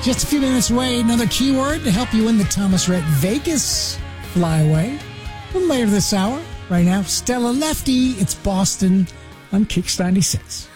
Just a few minutes away, another keyword to help you win the Thomas Rhett Vegas flyaway. A little later this hour. Right now, Stella Lefty, it's Boston on Kicks 96.